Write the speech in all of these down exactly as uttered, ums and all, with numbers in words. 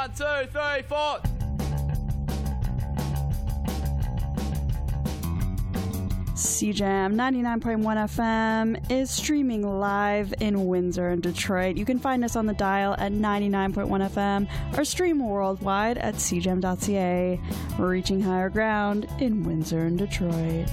One, two, three, four. C Jam ninety-nine point one F M is streaming live in Windsor and Detroit. You can find us on the dial at ninety-nine point one F M or stream worldwide at c jam dot c a. Reaching higher ground in Windsor and Detroit.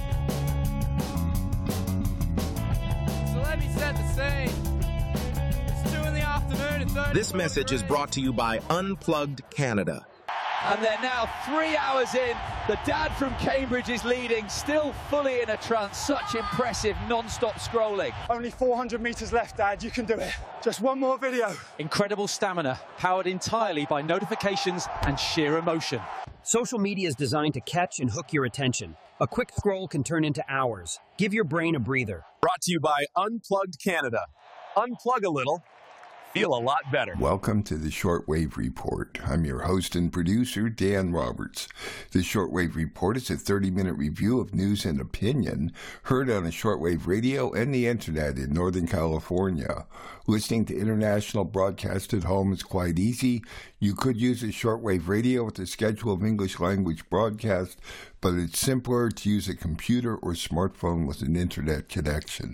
So let me set the scene. It's two in the afternoon and thirty. This message is brought to you by Unplugged Canada. And they're now three hours in. The dad from Cambridge is leading, still fully in a trance. Such impressive non-stop scrolling. Only four hundred metres left, Dad. You can do it. Just one more video. Incredible stamina, powered entirely by notifications and sheer emotion. Social media is designed to catch and hook your attention. A quick scroll can turn into hours. Give your brain a breather. Brought to you by Unplugged Canada. Unplug a little. Feel a lot better. Welcome to the Shortwave Report. I'm your host and producer, Dan Roberts. The Shortwave Report is a thirty-minute review of news and opinion heard on the shortwave radio and the internet in Northern California. Listening to international broadcast at home is quite easy. You could use a shortwave radio with a schedule of English language broadcast, but it's simpler to use a computer or smartphone with an internet connection.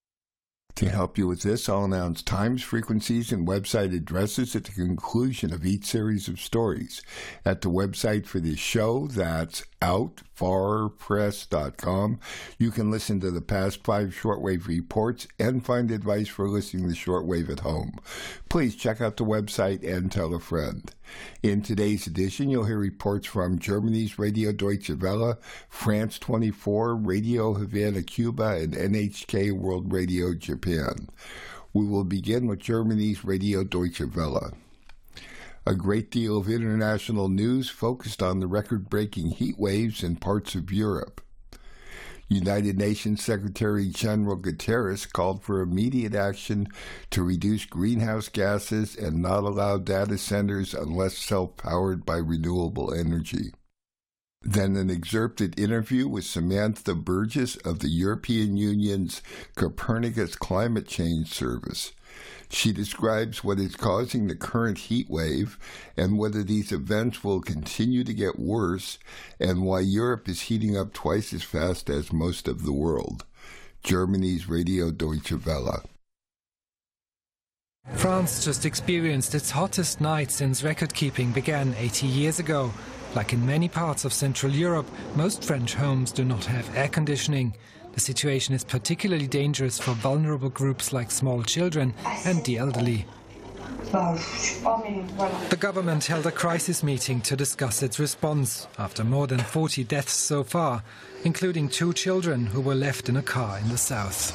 To help you with this, I'll announce times, frequencies, and website addresses at the conclusion of each series of stories. At the website for this show, that's out far press dot com, you can listen to the past five shortwave reports and find advice for listening to shortwave at home. Please check out the website and tell a friend. In today's edition, you'll hear reports from Germany's Radio Deutsche Welle, France twenty-four, Radio Havana, Cuba, and N H K World Radio Japan. We will begin with Germany's Radio Deutsche Welle. A great deal of international news focused on the record-breaking heat waves in parts of Europe. United Nations Secretary General Guterres called for immediate action to reduce greenhouse gases and not allow data centers unless self-powered by renewable energy. Then an excerpted interview with Samantha Burgess of the European Union's Copernicus Climate Change Service. She describes what is causing the current heat wave and whether these events will continue to get worse and why Europe is heating up twice as fast as most of the world. Germany's Radio Deutsche Welle. France just experienced its hottest night since record-keeping began eighty years ago. Like in many parts of Central Europe, most French homes do not have air conditioning. The situation is particularly dangerous for vulnerable groups like small children and the elderly. The government held a crisis meeting to discuss its response after more than forty deaths so far, including two children who were left in a car in the south.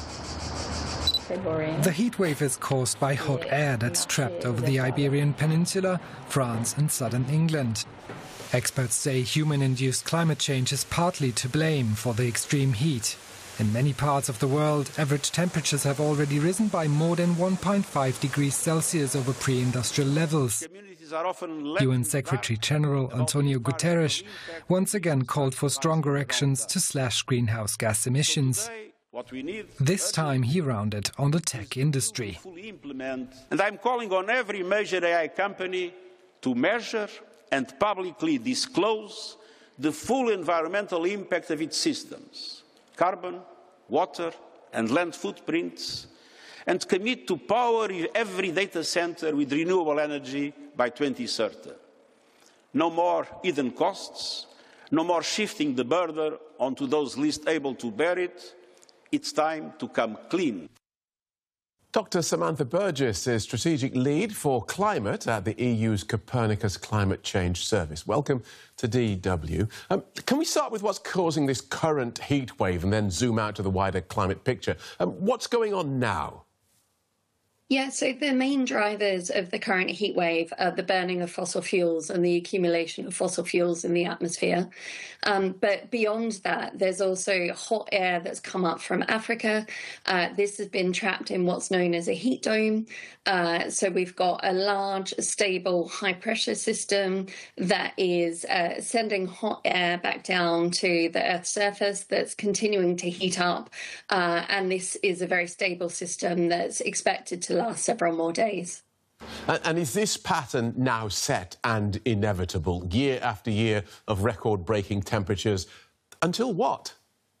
The heat wave is caused by hot air that's trapped over the Iberian Peninsula, France and southern England. Experts say human-induced climate change is partly to blame for the extreme heat. In many parts of the world, average temperatures have already risen by more than one point five degrees Celsius over pre-industrial levels. U N Secretary-General Antonio Guterres once again called for stronger actions to slash greenhouse gas emissions. This time he rounded on the tech industry. And I'm calling on every major A I company to measure and publicly disclose the full environmental impact of its systems. Carbon, water and land footprints, and commit to power every data center with renewable energy by twenty thirty. No more hidden costs, no more shifting the burden onto those least able to bear it. It's time to come clean. Doctor Samantha Burgess is Strategic Lead for Climate at the E U's Copernicus Climate Change Service. Welcome to D W. Um, can we start with what's causing this current heat wave and then zoom out to the wider climate picture? Um, what's going on now? Yeah, so the main drivers of the current heat wave are the burning of fossil fuels and the accumulation of fossil fuels in the atmosphere. Um, but beyond that, there's also hot air that's come up from Africa. Uh, this has been trapped in what's known as a heat dome. Uh, so we've got a large, stable, high-pressure system that is uh, sending hot air back down to the Earth's surface that's continuing to heat up. Uh, and this is a very stable system that's expected to last several more days. And, and is this pattern now set and inevitable, year after year of record-breaking temperatures? Until what?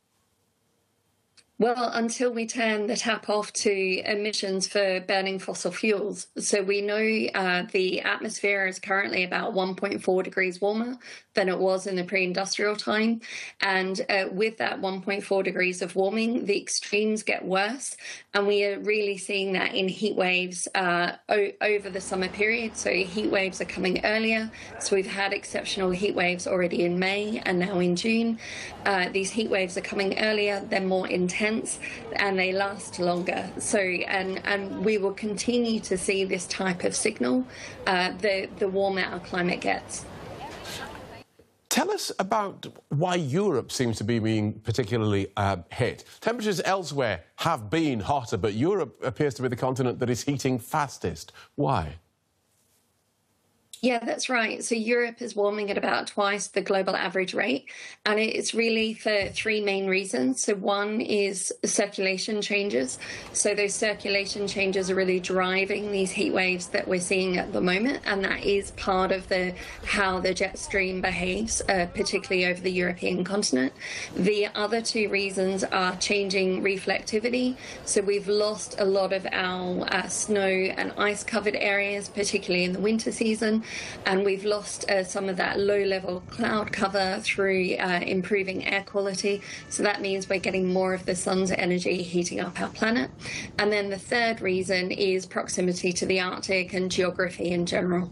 Well, until we turn the tap off to emissions for burning fossil fuels. So we know uh, the atmosphere is currently about one point four degrees warmer than it was in the pre-industrial time. And uh, with that one point four degrees of warming, the extremes get worse. And we are really seeing that in heat waves uh, o- over the summer period. So heat waves are coming earlier. So we've had exceptional heat waves already in May and now in June. Uh, these heat waves are coming earlier, they're more intense, and they last longer. So, and, and we will continue to see this type of signal uh, the, the warmer our climate gets. Tell us about why Europe seems to be being particularly uh, hit. Temperatures elsewhere have been hotter, but Europe appears to be the continent that is heating fastest. Why? Yeah, that's right. So Europe is warming at about twice the global average rate, and it's really for three main reasons. So one is circulation changes. So those circulation changes are really driving these heat waves that we're seeing at the moment, and that is part of the how the jet stream behaves, uh, particularly over the European continent. The other two reasons are changing reflectivity. So we've lost a lot of our uh, snow and ice-covered areas, particularly in the winter season. And we've lost uh, some of that low-level cloud cover through uh, improving air quality. So that means we're getting more of the sun's energy heating up our planet. And then the third reason is proximity to the Arctic and geography in general.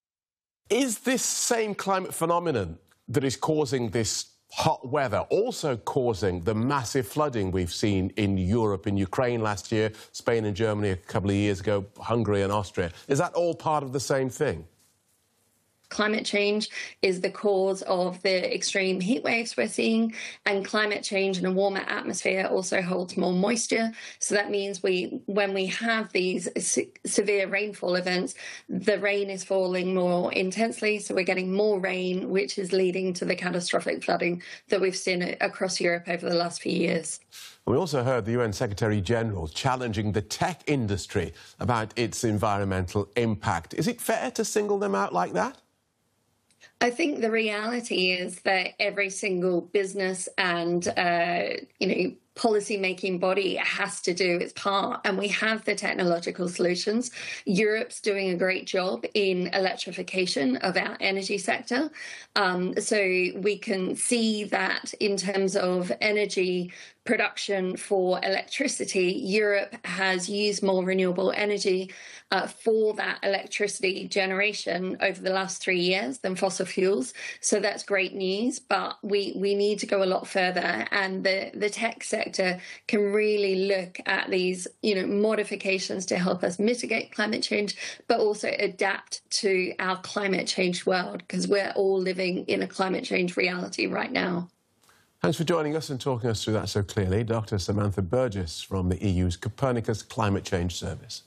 Is this same climate phenomenon that is causing this hot weather also causing the massive flooding we've seen in Europe, in Ukraine last year, Spain and Germany a couple of years ago, Hungary and Austria? Is that all part of the same thing? Climate change is the cause of the extreme heat waves we're seeing, and climate change in a warmer atmosphere also holds more moisture. So that means we, when we have these se- severe rainfall events, the rain is falling more intensely, so we're getting more rain, which is leading to the catastrophic flooding that we've seen across Europe over the last few years. We also heard the U N Secretary-General challenging the tech industry about its environmental impact. Is it fair to single them out like that? I think the reality is that every single business and, uh, you know, policy-making body has to do its part, and we have the technological solutions. Europe's doing a great job in electrification of our energy sector. Um, so we can see that in terms of energy production for electricity, Europe has used more renewable energy uh, for that electricity generation over the last three years than fossil fuels. So that's great news, but we, we need to go a lot further, and the, the tech sector can really look at these, you know, modifications to help us mitigate climate change, but also adapt to our climate change world, because we're all living in a climate change reality right now. Thanks for joining us and talking us through that so clearly. Doctor Samantha Burgess from the E U's Copernicus Climate Change Service.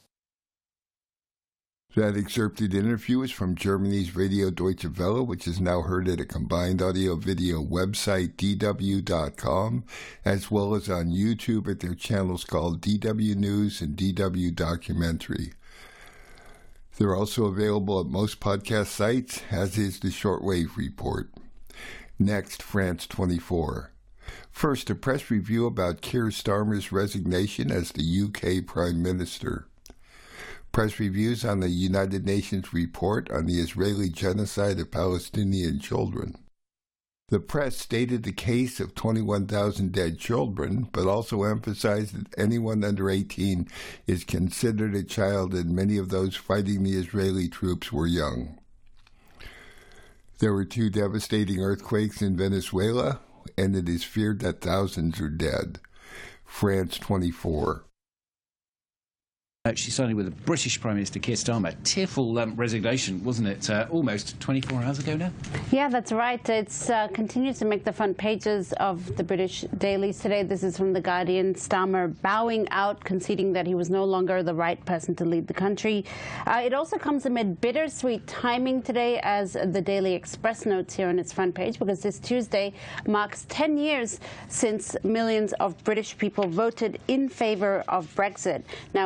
That excerpted interview is from Germany's Radio Deutsche Welle, which is now heard at a combined audio-video website, D W dot com, as well as on YouTube at their channels called D W News and D W Documentary. They're also available at most podcast sites, as is the Shortwave Report. Next, France twenty-four. First, a press review about Keir Starmer's resignation as the U K Prime Minister. Press reviews on the United Nations report on the Israeli genocide of Palestinian children. The press stated the case of twenty-one thousand dead children, but also emphasized that anyone under eighteen is considered a child, and many of those fighting the Israeli troops were young. There were two devastating earthquakes in Venezuela, and it is feared that thousands are dead. France twenty-four. Actually, starting with the British Prime Minister Keir Starmer. Tearful um, resignation, wasn't it? Uh, almost twenty-four hours ago now? Yeah, that's right. It's uh, continues to make the front pages of the British dailies today. This is from The Guardian. Starmer bowing out, conceding that he was no longer the right person to lead the country. Uh, it also comes amid bittersweet timing today, as the Daily Express notes here on its front page, because this Tuesday marks ten years since millions of British people voted in favor of Brexit. Now, as Starmer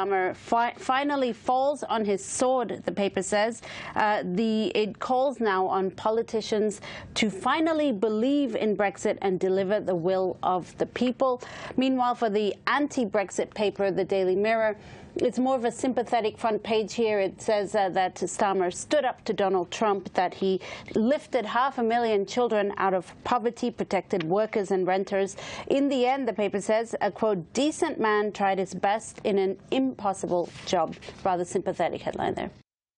Starmer fi finally falls on his sword, the paper says. Uh, the, it calls now on politicians to finally believe in Brexit and deliver the will of the people. Meanwhile, for the anti-Brexit paper, the Daily Mirror, it's more of a sympathetic front page here. It says uh, that Starmer stood up to Donald Trump, that he lifted half a million children out of poverty, protected workers and renters. In the end, the paper says, a, quote, decent man tried his best in an impossible job. Rather sympathetic headline there.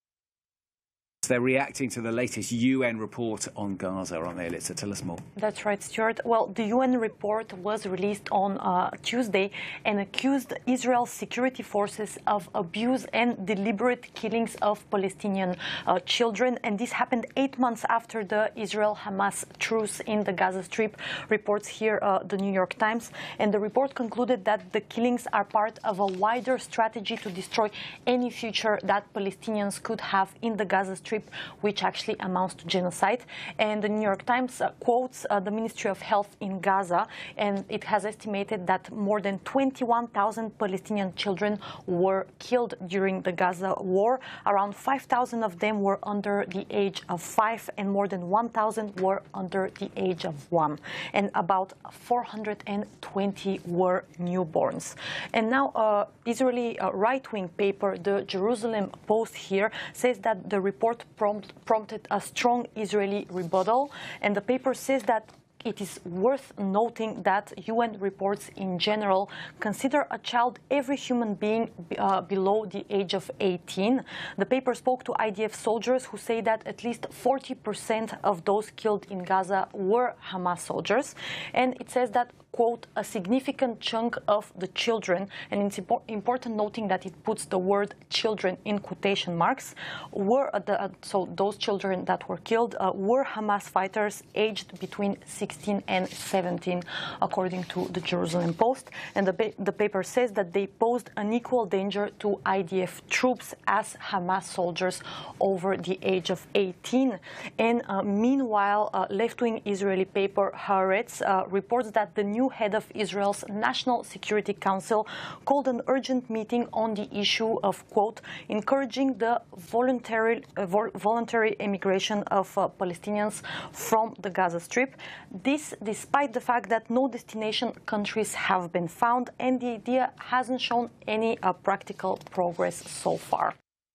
They're reacting to the latest U N report on Gaza, aren't they, Elitza? Tell us more. That's right, Stuart. Well, the U N report was released on uh, Tuesday and accused Israel's security forces of abuse and deliberate killings of Palestinian uh, children. And this happened eight months after the Israel-Hamas truce in the Gaza Strip, reports here uh, the New York Times. And the report concluded that the killings are part of a wider strategy to destroy any future that Palestinians could have in the Gaza Strip, which actually amounts to genocide. And the New York Times uh, quotes uh, the Ministry of Health in Gaza, and it has estimated that more than twenty-one thousand Palestinian children were killed during the Gaza war. Around five thousand of them were under the age of five, and more than one thousand were under the age of one. And about four hundred twenty were newborns. And now, uh, Israeli uh, right-wing paper, the Jerusalem Post here, says that the report Prompt, prompted a strong Israeli rebuttal, and the paper says that it is worth noting that U N reports in general consider a child every human being uh, below the age of eighteen. The paper spoke to I D F soldiers who say that at least forty percent of those killed in Gaza were Hamas soldiers, and it says that, quote, a significant chunk of the children, and it's impor important noting that it puts the word children in quotation marks, were uh, the, uh, so those children that were killed uh, were Hamas fighters aged between sixteen and seventeen, according to the Jerusalem Post. And the, pa the paper says that they posed an equal danger to I D F troops as Hamas soldiers over the age of eighteen. And uh, meanwhile, uh, left-wing Israeli paper Haaretz uh, reports that the new head of Israel's National Security Council called an urgent meeting on the issue of, quote, encouraging the voluntary, uh, vol voluntary immigration of uh, Palestinians from the Gaza Strip. This despite the fact that no destination countries have been found, and the idea hasn't shown any uh, practical progress so far.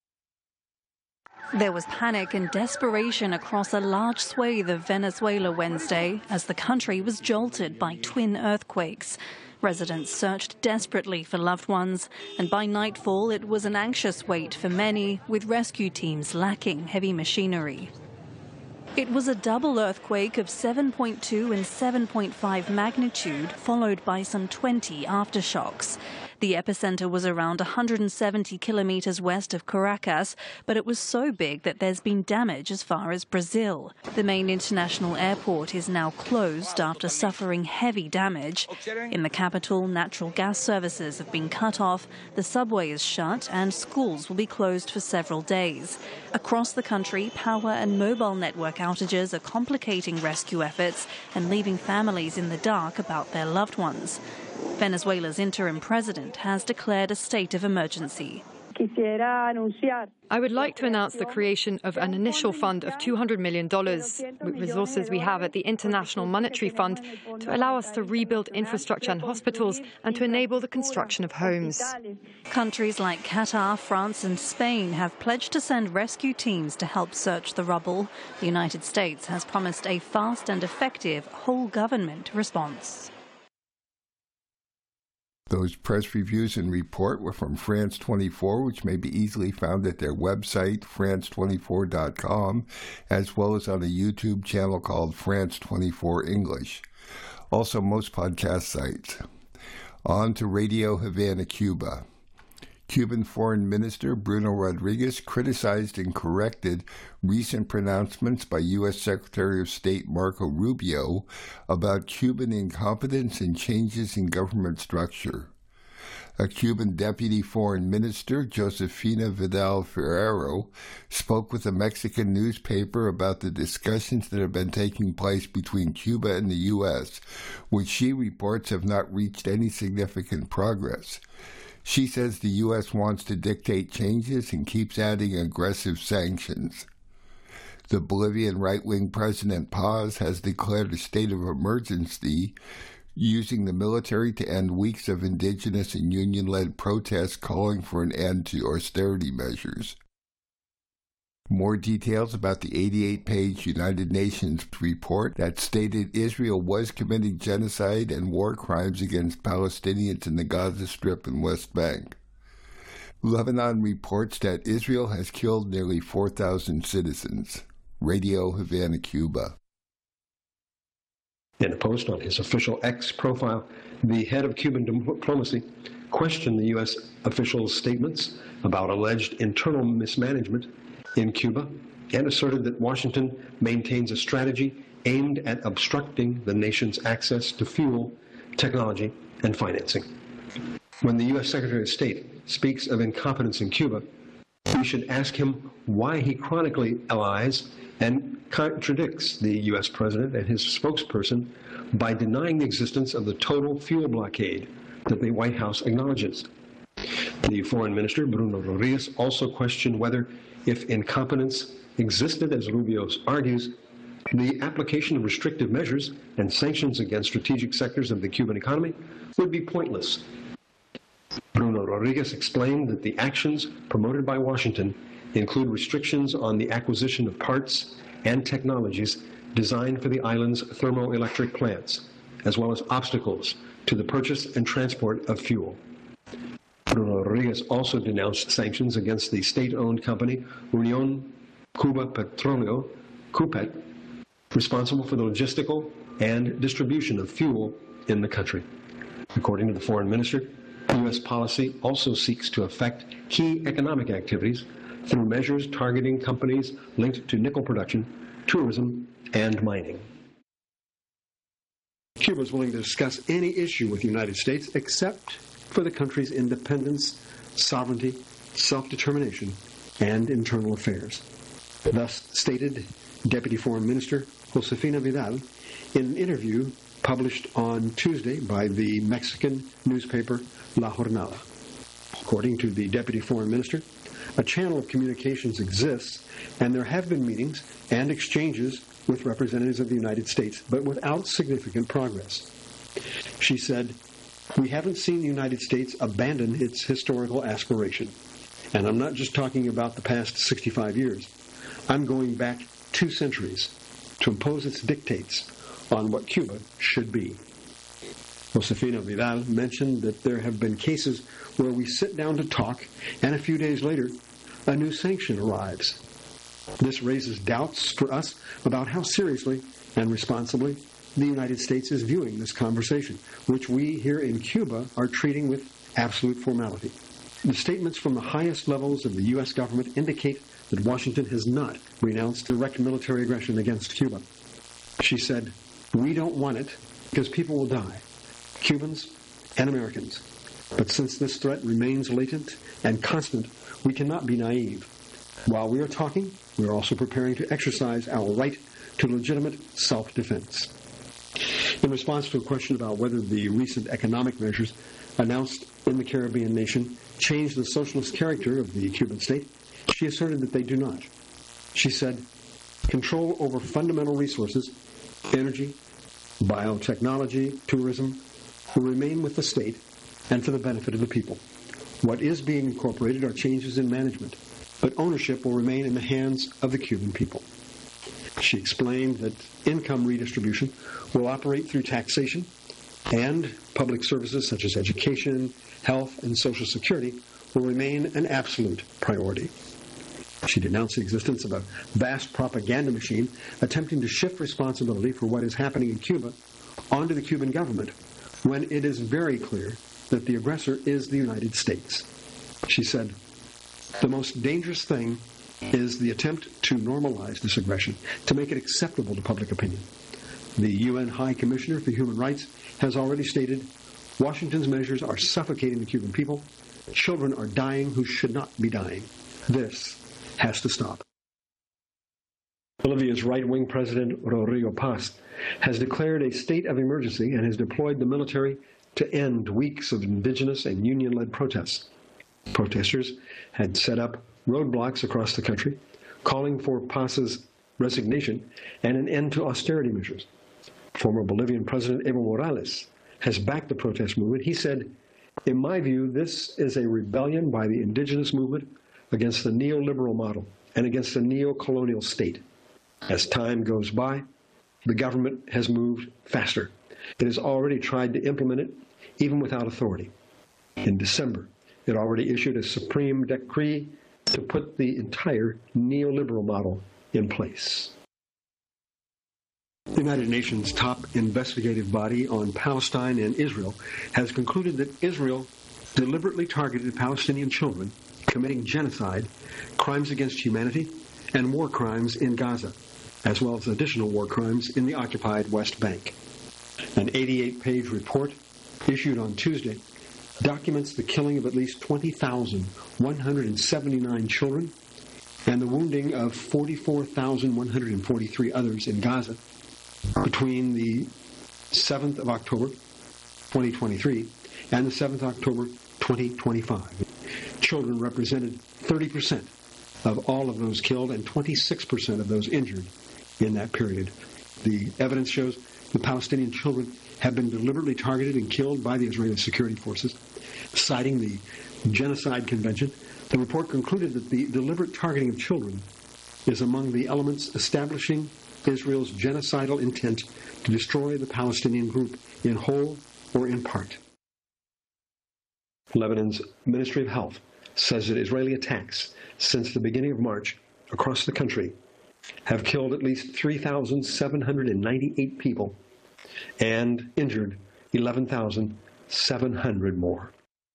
There was panic and desperation across a large swathe of Venezuela Wednesday as the country was jolted by twin earthquakes. Residents searched desperately for loved ones, and by nightfall it was an anxious wait for many, with rescue teams lacking heavy machinery. It was a double earthquake of seven point two and seven point five magnitude, followed by some twenty aftershocks. The epicenter was around one hundred seventy kilometers west of Caracas, but it was so big that there's been damage as far as Brazil. The main international airport is now closed after suffering heavy damage. In the capital, natural gas services have been cut off, the subway is shut, and schools will be closed for several days. Across the country, power and mobile network outages are complicating rescue efforts and leaving families in the dark about their loved ones. Venezuela's interim president has declared a state of emergency. I would like to announce the creation of an initial fund of two hundred million dollars, with resources we have at the International Monetary Fund, to allow us to rebuild infrastructure and hospitals and to enable the construction of homes. Countries like Qatar, France and Spain have pledged to send rescue teams to help search the rubble. The United States has promised a fast and effective whole-government response. Those press reviews and report were from France twenty-four, which may be easily found at their website, France twenty-four dot com, as well as on a YouTube channel called France twenty-four English. Also, most podcast sites. On to Radio Havana, Cuba. Cuban Foreign Minister Bruno Rodriguez criticized and corrected recent pronouncements by U S Secretary of State Marco Rubio about Cuban incompetence and changes in government structure. A Cuban Deputy Foreign Minister, Josefina Vidal Ferrero, spoke with a Mexican newspaper about the discussions that have been taking place between Cuba and the U S, which she reports have not reached any significant progress. She says the U S wants to dictate changes and keeps adding aggressive sanctions. The Bolivian right-wing President Paz has declared a state of emergency, using the military to end weeks of indigenous and union-led protests calling for an end to austerity measures. More details about the eighty-eight page United Nations report that stated Israel was committing genocide and war crimes against Palestinians in the Gaza Strip and West Bank. Lebanon reports that Israel has killed nearly four thousand citizens. Radio Havana, Cuba. In a post on his official X profile, the head of Cuban diplomacy questioned the U S officials' statements about alleged internal mismanagement in Cuba and asserted that Washington maintains a strategy aimed at obstructing the nation's access to fuel, technology, and financing. When the U S Secretary of State speaks of incompetence in Cuba, we should ask him why he chronically allies and contradicts the U S president and his spokesperson by denying the existence of the total fuel blockade that the White House acknowledges. The foreign minister, Bruno Rodriguez, also questioned whether, if incompetence existed, as Rubio argues, the application of restrictive measures and sanctions against strategic sectors of the Cuban economy would be pointless. Bruno Rodriguez explained that the actions promoted by Washington include restrictions on the acquisition of parts and technologies designed for the island's thermoelectric plants, as well as obstacles to the purchase and transport of fuel. Bruno Rodriguez also denounced sanctions against the state-owned company Unión Cuba Petróleo, CUPET, responsible for the logistical and distribution of fuel in the country. According to the foreign minister, U S policy also seeks to affect key economic activities through measures targeting companies linked to nickel production, tourism, and mining. Cuba is willing to discuss any issue with the United States except for the country's independence, sovereignty, self-determination, and internal affairs. Thus stated Deputy Foreign Minister Josefina Vidal in an interview published on Tuesday by the Mexican newspaper La Jornada. According to the Deputy Foreign Minister, a channel of communications exists, and there have been meetings and exchanges with representatives of the United States, but without significant progress. She said, "We haven't seen the United States abandon its historical aspiration. And I'm not just talking about the past sixty-five years. I'm going back two centuries to impose its dictates on what Cuba should be." Josefina Vidal mentioned that there have been cases where we sit down to talk, and a few days later, a new sanction arrives. This raises doubts for us about how seriously and responsibly the United States is viewing this conversation, which we here in Cuba are treating with absolute formality. The statements from the highest levels of the U S government indicate that Washington has not renounced direct military aggression against Cuba. She said, "We don't want it because people will die, Cubans and Americans. But since this threat remains latent and constant, we cannot be naive. While we are talking, we are also preparing to exercise our right to legitimate self-defense." In response to a question about whether the recent economic measures announced in the Caribbean nation change the socialist character of the Cuban state, she asserted that they do not. She said, "Control over fundamental resources, energy, biotechnology, tourism, will remain with the state and for the benefit of the people. What is being incorporated are changes in management, but ownership will remain in the hands of the Cuban people." She explained that income redistribution will operate through taxation, and public services such as education, health, and Social Security will remain an absolute priority. She denounced the existence of a vast propaganda machine attempting to shift responsibility for what is happening in Cuba onto the Cuban government, when it is very clear that the aggressor is the United States. She said, "The most dangerous thing is the attempt to normalize this aggression, to make it acceptable to public opinion. The U N High Commissioner for Human Rights has already stated, Washington's measures are suffocating the Cuban people. Children are dying who should not be dying. This has to stop." Bolivia's right-wing president, Rodrigo Paz, has declared a state of emergency and has deployed the military to to end weeks of indigenous and union-led protests. Protesters had set up roadblocks across the country, calling for Paz's resignation and an end to austerity measures. Former Bolivian President Evo Morales has backed the protest movement. He said, "In my view, this is a rebellion by the indigenous movement against the neoliberal model and against the neo-colonial state. As time goes by, the government has moved faster. It has already tried to implement it, even without authority. In December, it already issued a supreme decree to put the entire neoliberal model in place." The United Nations top investigative body on Palestine and Israel has concluded that Israel deliberately targeted Palestinian children committing genocide, crimes against humanity, and war crimes in Gaza, as well as additional war crimes in the occupied West Bank. An eighty-eight page report issued on Tuesday documents the killing of at least twenty thousand one hundred seventy-nine children and the wounding of forty-four thousand one hundred forty-three others in Gaza between the seventh of October, twenty twenty-three, and the seventh of October, twenty twenty-five. Children represented thirty percent of all of those killed and twenty-six percent of those injured in that period. The evidence shows the Palestinian children have been deliberately targeted and killed by the Israeli security forces. Citing the Genocide Convention, the report concluded that the deliberate targeting of children is among the elements establishing Israel's genocidal intent to destroy the Palestinian group in whole or in part. Lebanon's Ministry of Health says that Israeli attacks since the beginning of March across the country have killed at least three thousand seven hundred ninety-eight people and injured eleven thousand seven hundred more.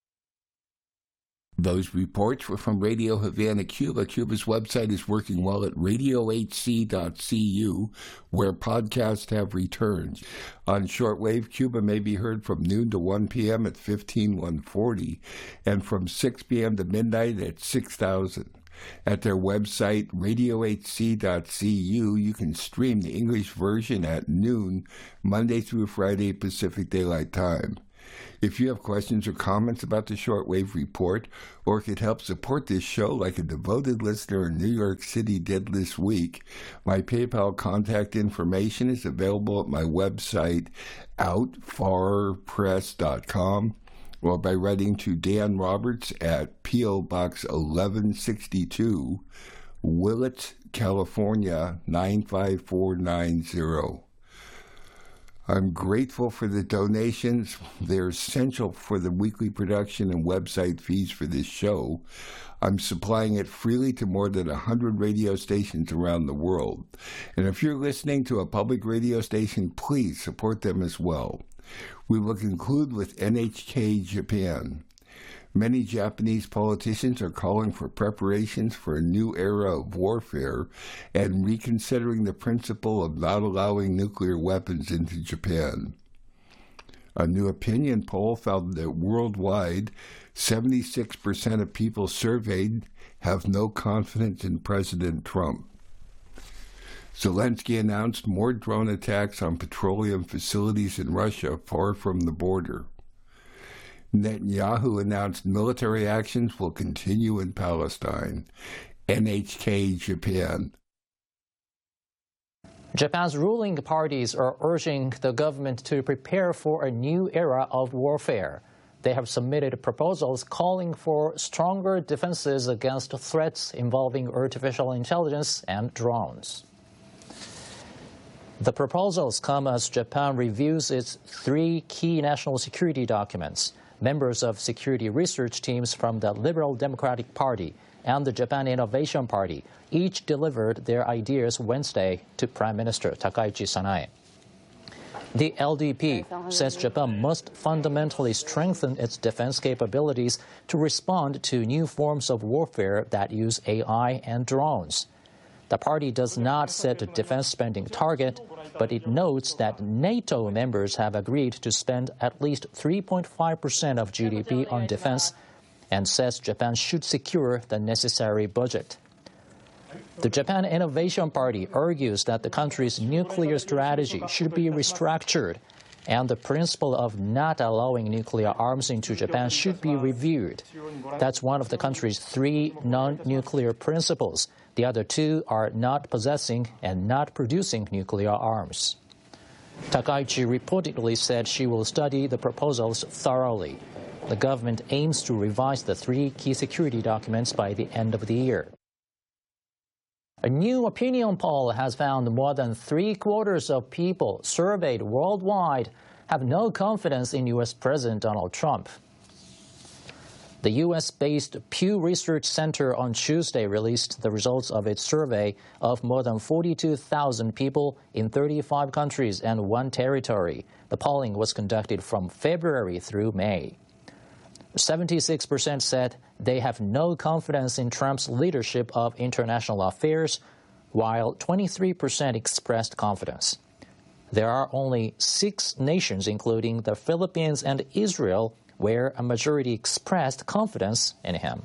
Those reports were from Radio Havana, Cuba. Cuba's website is working well at radio h c dot c u, where podcasts have returned. On shortwave, Cuba may be heard from noon to one p.m. at fifteen one forty and from six p.m. to midnight at six thousand. At their website, radio h c dot c u, you can stream the English version at noon, Monday through Friday, Pacific Daylight Time. If you have questions or comments about the Shortwave Report, or could help support this show like a devoted listener in New York City did this week, my PayPal contact information is available at my website, out far press dot com, or by writing to Dan Roberts at P O. Box eleven sixty-two, Willits, California, nine five four nine zero. I'm grateful for the donations. They're essential for the weekly production and website fees for this show. I'm supplying it freely to more than one hundred radio stations around the world. And if you're listening to a public radio station, please support them as well. We will conclude with N H K Japan. Many Japanese politicians are calling for preparations for a new era of warfare and reconsidering the principle of not allowing nuclear weapons into Japan. A new opinion poll found that worldwide, seventy-six percent of people surveyed have no confidence in President Trump. Zelensky announced more drone attacks on petroleum facilities in Russia far from the border. Netanyahu announced military actions will continue in Palestine. N H K Japan. Japan's ruling parties are urging the government to prepare for a new era of warfare. They have submitted proposals calling for stronger defenses against threats involving artificial intelligence and drones. The proposals come as Japan reviews its three key national security documents. Members of security research teams from the Liberal Democratic Party and the Japan Innovation Party each delivered their ideas Wednesday to Prime Minister Takaichi Sanae. The L D P says Japan must fundamentally strengthen its defense capabilities to respond to new forms of warfare that use A I and drones. The party does not set a defense spending target, but it notes that NATO members have agreed to spend at least three point five percent of G D P on defense and says Japan should secure the necessary budget. The Japan Innovation Party argues that the country's nuclear strategy should be restructured and the principle of not allowing nuclear arms into Japan should be reviewed. That's one of the country's three non-nuclear principles. The other two are not possessing and not producing nuclear arms. Takaichi reportedly said she will study the proposals thoroughly. The government aims to revise the three key security documents by the end of the year. A new opinion poll has found more than three-quarters of people surveyed worldwide have no confidence in U S President Donald Trump. The U S-based Pew Research Center on Tuesday released the results of its survey of more than forty-two thousand people in thirty-five countries and one territory. The polling was conducted from February through May. seventy-six percent said they have no confidence in Trump's leadership of international affairs, while twenty-three percent expressed confidence. There are only six nations, including the Philippines and Israel, where a majority expressed confidence in him.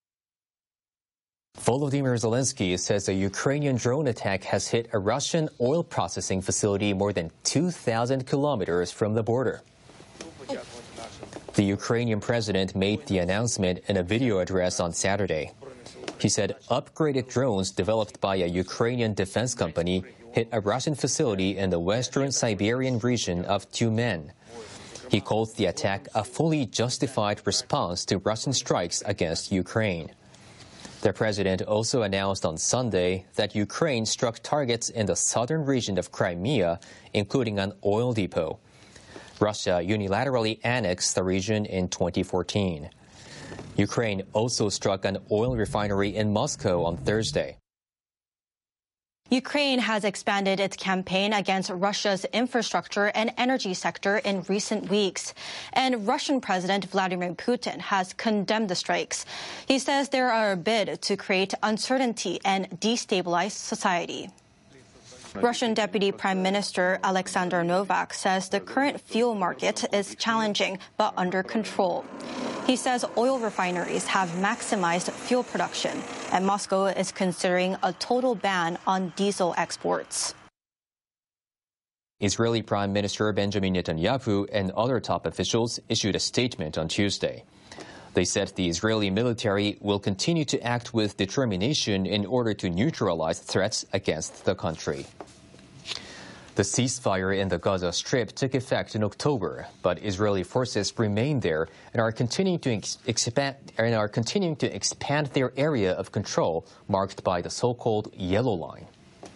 Volodymyr Zelensky says a Ukrainian drone attack has hit a Russian oil processing facility more than two thousand kilometers from the border. The Ukrainian president made the announcement in a video address on Saturday. He said upgraded drones developed by a Ukrainian defense company hit a Russian facility in the western Siberian region of Tyumen. He called the attack a fully justified response to Russian strikes against Ukraine. The president also announced on Sunday that Ukraine struck targets in the southern region of Crimea, including an oil depot. Russia unilaterally annexed the region in twenty fourteen. Ukraine also struck an oil refinery in Moscow on Thursday. Ukraine has expanded its campaign against Russia's infrastructure and energy sector in recent weeks, and Russian President Vladimir Putin has condemned the strikes. He says they are a bid to create uncertainty and destabilize society. Russian Deputy Prime Minister Alexander Novak says the current fuel market is challenging but under control. He says oil refineries have maximized fuel production, and Moscow is considering a total ban on diesel exports. Israeli Prime Minister Benjamin Netanyahu and other top officials issued a statement on Tuesday. They said the Israeli military will continue to act with determination in order to neutralize threats against the country. The ceasefire in the Gaza Strip took effect in October, but Israeli forces remain there and are continuing to ex expand and are continuing to expand their area of control, marked by the so-called Yellow Line.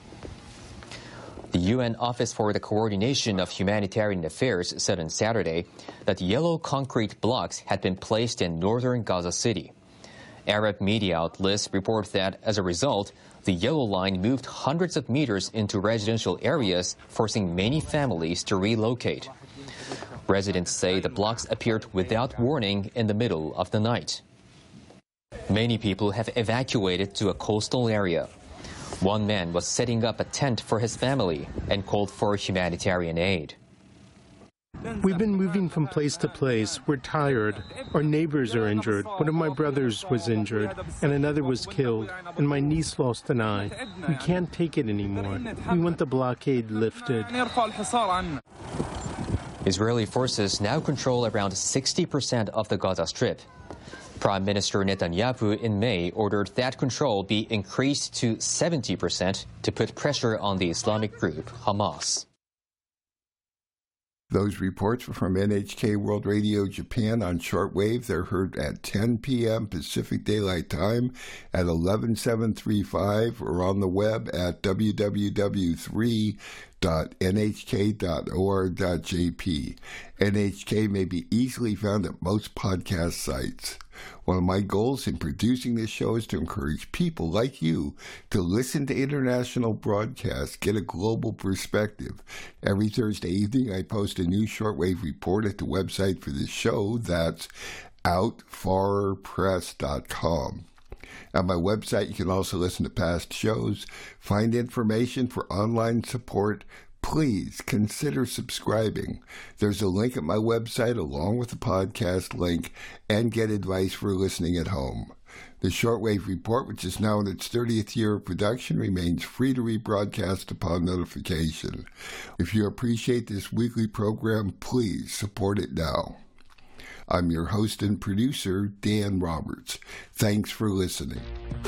The U N Office for the Coordination of Humanitarian Affairs said on Saturday that yellow concrete blocks had been placed in northern Gaza City. Arab media outlets report that, as a result, the Yellow Line moved hundreds of meters into residential areas, forcing many families to relocate. Residents say the blocks appeared without warning in the middle of the night. Many people have evacuated to a coastal area. One man was setting up a tent for his family and called for humanitarian aid. We've been moving from place to place. We're tired. Our neighbors are injured. One of my brothers was injured, and another was killed, and my niece lost an eye. We can't take it anymore. We want the blockade lifted. Israeli forces now control around sixty percent of the Gaza Strip. Prime Minister Netanyahu in May ordered that control be increased to seventy percent to put pressure on the Islamic group Hamas. Those reports were from N H K World Radio Japan on shortwave. They're heard at ten p.m. Pacific Daylight Time at eleven seven thirty-five or on the web at w w w dot three dot n h k dot org dot j p. N H K may be easily found at most podcast sites. One of my goals in producing this show is to encourage people like you to listen to international broadcasts, get a global perspective. Every Thursday evening, I post a new shortwave report at the website for this show. That's out far press dot com. At my website, you can also listen to past shows, find information for online support. Please consider subscribing. There's a link at my website along with the podcast link, and get advice for listening at home. The Shortwave Report, which is now in its thirtieth year of production, remains free to rebroadcast upon notification. If you appreciate this weekly program, please support it now. I'm your host and producer, Dan Roberts. Thanks for listening.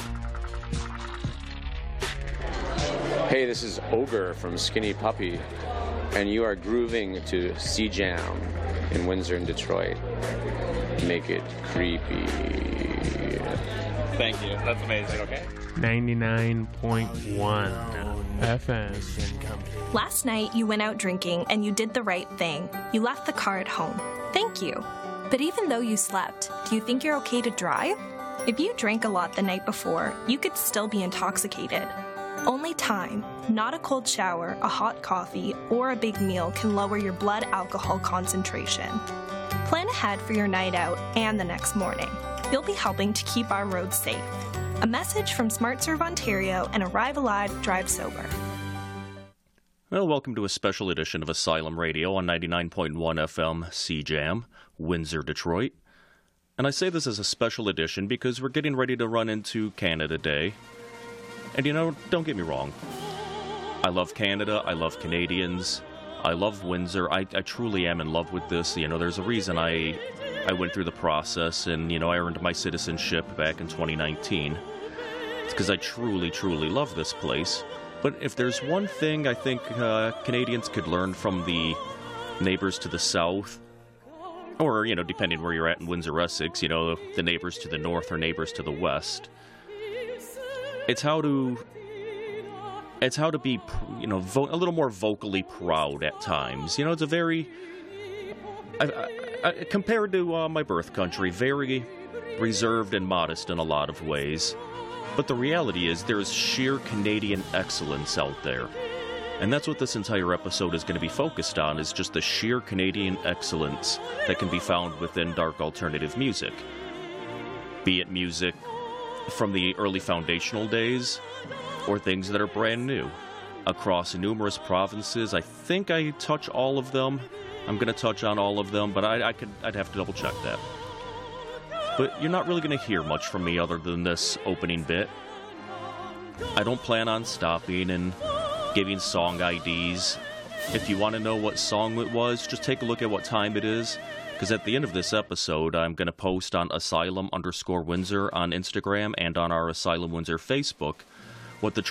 Hey, this is Ogre from Skinny Puppy, and you are grooving to C Jam in Windsor and Detroit. Make it creepy. Thank you. That's amazing, okay? ninety-nine point one F M. Last night, you went out drinking and you did the right thing. You left the car at home. Thank you. But even though you slept, do you think you're okay to drive? If you drank a lot the night before, you could still be intoxicated. Only time, not a cold shower, a hot coffee, or a big meal can lower your blood alcohol concentration. Plan ahead for your night out and the next morning. You'll be helping to keep our roads safe. A message from SmartServe Ontario and Arrive Alive, Drive Sober. Well, welcome to a special edition of Asylum Radio on ninety-nine point one F M C Jam, Windsor, Detroit. And I say this as a special edition because we're getting ready to run into Canada Day. And you know, don't get me wrong. I love Canada, I love Canadians, I love Windsor. I, I truly am in love with this. You know, there's a reason I I went through the process and, you know, I earned my citizenship back in twenty nineteen. It's because I truly, truly love this place. But if there's one thing I think uh, Canadians could learn from the neighbors to the south, or, you know, depending where you're at in Windsor, Essex, you know, the neighbors to the north or neighbors to the west, it's how to, it's how to be, you know, vo- a little more vocally proud at times. You know, it's a very, I, I, I, compared to uh, my birth country, very reserved and modest in a lot of ways. But the reality is there's sheer Canadian excellence out there. And that's what this entire episode is going to be focused on, is just the sheer Canadian excellence that can be found within dark alternative music. Be it music from the early foundational days, or things that are brand new. Across numerous provinces, I think I touch all of them. I'm going to touch on all of them, but I, I could, I'd have to double check that. But you're not really going to hear much from me other than this opening bit. I don't plan on stopping and giving song I Ds. If you want to know what song it was, just take a look at what time it is. Because at the end of this episode, I'm going to post on Asylum underscore Windsor on Instagram and on our Asylum Windsor Facebook what the